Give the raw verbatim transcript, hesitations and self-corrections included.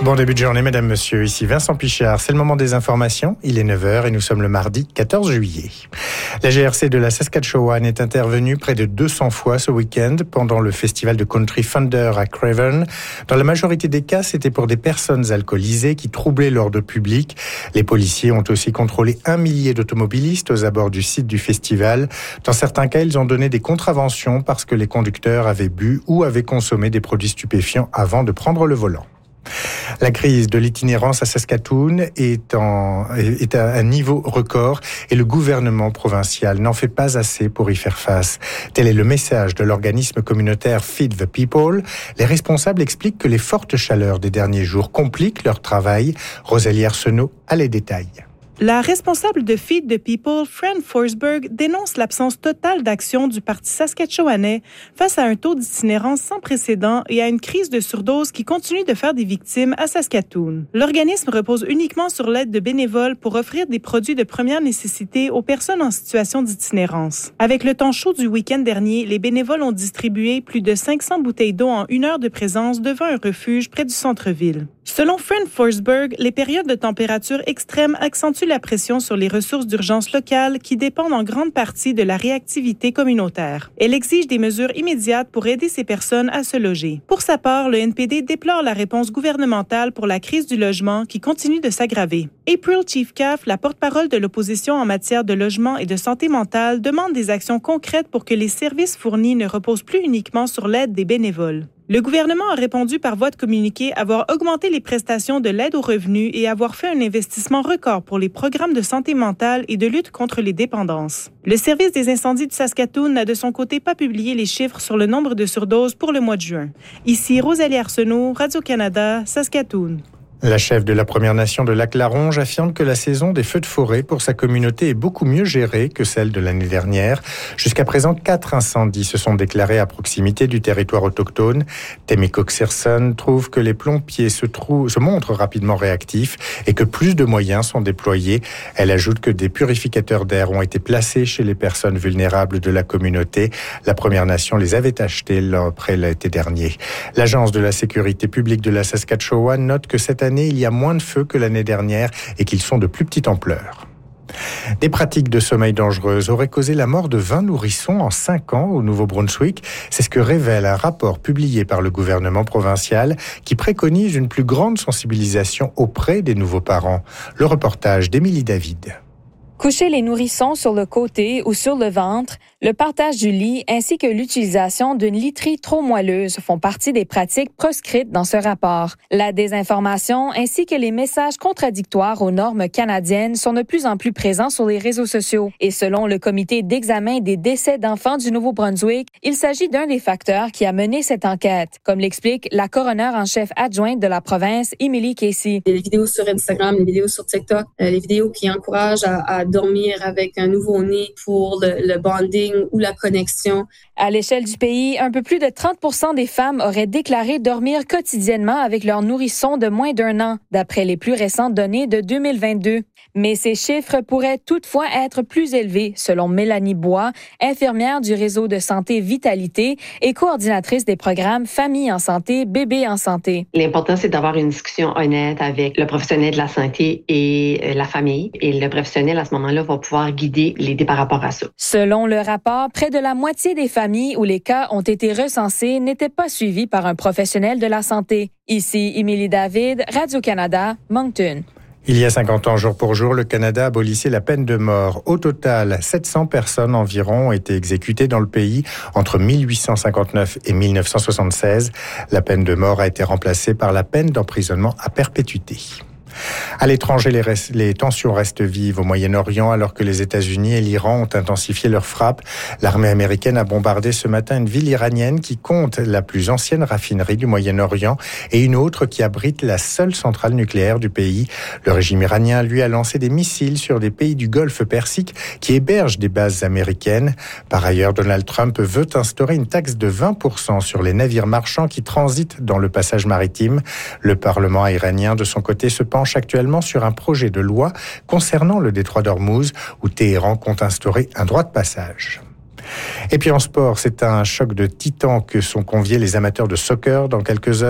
Bon début de journée, mesdames, messieurs. Ici Vincent Pichard. C'est le moment des informations. Il est neuf heures et nous sommes le mardi quatorze juillet. La G R C de la Saskatchewan est intervenue près de deux cents fois ce week-end pendant le festival de Country Thunder à Craven. Dans la majorité des cas, c'était pour des personnes alcoolisées qui troublaient l'ordre public. Les policiers ont aussi contrôlé un millier d'automobilistes aux abords du site du festival. Dans certains cas, ils ont donné des contraventions parce que les conducteurs avaient bu ou avaient consommé des produits stupéfiants avant de prendre le volant. La crise de l'itinérance à Saskatoon est, en, est à un niveau record et le gouvernement provincial n'en fait pas assez pour y faire face. Tel est le message de l'organisme communautaire Feed the People. Les responsables expliquent que les fortes chaleurs des derniers jours compliquent leur travail. Rosalie Arsenault a les détails. La responsable de Feed the People, Fran Forsberg, dénonce l'absence totale d'action du Parti saskatchewanais face à un taux d'itinérance sans précédent et à une crise de surdose qui continue de faire des victimes à Saskatoon. L'organisme repose uniquement sur l'aide de bénévoles pour offrir des produits de première nécessité aux personnes en situation d'itinérance. Avec le temps chaud du week-end dernier, les bénévoles ont distribué plus de cinq cents bouteilles d'eau en une heure de présence devant un refuge près du centre-ville. Selon Fran Forsberg, les périodes de température extrême accentuent la pression sur les ressources d'urgence locales qui dépendent en grande partie de la réactivité communautaire. Elle exige des mesures immédiates pour aider ces personnes à se loger. Pour sa part, le N P D déplore la réponse gouvernementale pour la crise du logement qui continue de s'aggraver. April Chiefcalf, la porte-parole de l'opposition en matière de logement et de santé mentale, demande des actions concrètes pour que les services fournis ne reposent plus uniquement sur l'aide des bénévoles. Le gouvernement a répondu par voie de communiqué avoir augmenté les prestations de l'aide aux revenus et avoir fait un investissement record pour les programmes de santé mentale et de lutte contre les dépendances. Le service des incendies du Saskatoon n'a de son côté pas publié les chiffres sur le nombre de surdoses pour le mois de juin. Ici Rosalie Arsenault, Radio-Canada, Saskatoon. La chef de la Première Nation de Lac-La-Ronge affirme que la saison des feux de forêt pour sa communauté est beaucoup mieux gérée que celle de l'année dernière. Jusqu'à présent, quatre incendies se sont déclarés à proximité du territoire autochtone. Tammy Coxerson trouve que les pompiers se, trou- se montrent rapidement réactifs et que plus de moyens sont déployés. Elle ajoute que des purificateurs d'air ont été placés chez les personnes vulnérables de la communauté. La Première Nation les avait achetés après l'été dernier. L'Agence de la sécurité publique de la Saskatchewan note que cette année, il y a moins de feux que l'année dernière et qu'ils sont de plus petite ampleur. Des pratiques de sommeil dangereuses auraient causé la mort de vingt nourrissons en cinq ans au Nouveau-Brunswick. C'est ce que révèle un rapport publié par le gouvernement provincial qui préconise une plus grande sensibilisation auprès des nouveaux parents. Le reportage d'Émilie David. Coucher les nourrissons sur le côté ou sur le ventre, le partage du lit ainsi que l'utilisation d'une literie trop moelleuse font partie des pratiques proscrites dans ce rapport. La désinformation ainsi que les messages contradictoires aux normes canadiennes sont de plus en plus présents sur les réseaux sociaux. Et selon le comité d'examen des décès d'enfants du Nouveau-Brunswick, il s'agit d'un des facteurs qui a mené cette enquête, comme l'explique la coroner en chef adjointe de la province, Emily Casey. Les vidéos sur Instagram, les vidéos sur TikTok, les vidéos qui encouragent à, à dormir avec un nouveau-né pour le, le bonding ou la connexion. À l'échelle du pays, un peu plus de trente pour cent des femmes auraient déclaré dormir quotidiennement avec leur nourrisson de moins d'un an, d'après les plus récentes données de deux mille vingt-deux. Mais ces chiffres pourraient toutefois être plus élevés, selon Mélanie Bois, infirmière du réseau de santé Vitalité et coordinatrice des programmes Famille en santé, Bébé en santé. L'important, c'est d'avoir une discussion honnête avec le professionnel de la santé et la famille. Et le professionnel, à ce moment-là, va pouvoir guider l'aider par rapport à ça. Selon le rapport, près de la moitié des familles où les cas ont été recensés n'étaient pas suivis par un professionnel de la santé. Ici, Émilie David, Radio-Canada, Moncton. Il y a cinquante ans, jour pour jour, le Canada abolissait la peine de mort. Au total, sept cents personnes environ ont été exécutées dans le pays entre mille huit cent cinquante-neuf et mille neuf cent soixante-seize. La peine de mort a été remplacée par la peine d'emprisonnement à perpétuité. À l'étranger, les, res- les tensions restent vives au Moyen-Orient alors que les États-Unis et l'Iran ont intensifié leurs frappes. L'armée américaine a bombardé ce matin une ville iranienne qui compte la plus ancienne raffinerie du Moyen-Orient et une autre qui abrite la seule centrale nucléaire du pays. Le régime iranien, lui, a lancé des missiles sur des pays du Golfe Persique qui hébergent des bases américaines. Par ailleurs, Donald Trump veut instaurer une taxe de vingt pour cent sur les navires marchands qui transitent dans le passage maritime. Le Parlement iranien, de son côté, se penche actuellement sur un projet de loi concernant le détroit d'Ormuz où Téhéran compte instaurer un droit de passage. Et puis en sport, c'est un choc de titans que sont conviés les amateurs de soccer dans quelques heures.